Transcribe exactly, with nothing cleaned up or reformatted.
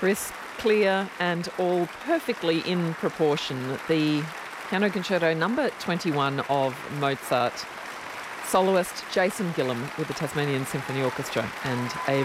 Crisp, clear, and all perfectly in proportion. The Piano Concerto number twenty-one of Mozart. Soloist Jason Gillam with the Tasmanian Symphony Orchestra and a